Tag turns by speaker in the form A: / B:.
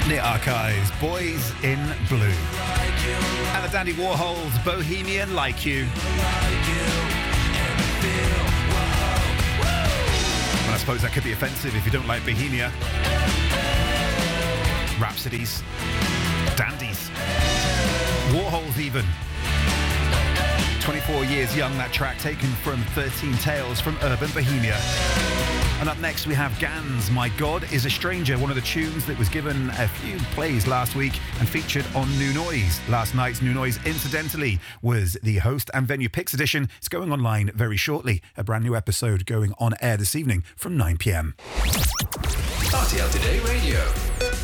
A: The Archives, Boys in Blue. And the Dandy Warhols, Bohemian Like You. Well, I suppose that could be offensive if you don't like Bohemia. Rhapsodies, dandies, Warhols even. 24 years young, that track taken from 13 Tales from Urban Bohemia. And up next we have Gans, My God is a Stranger, one of the tunes that was given a few plays last week and featured on New Noise. Last night's New Noise, incidentally, was the host and venue picks edition. It's going online very shortly. A brand new episode going on air this evening from 9 p.m.
B: RTL Today Radio.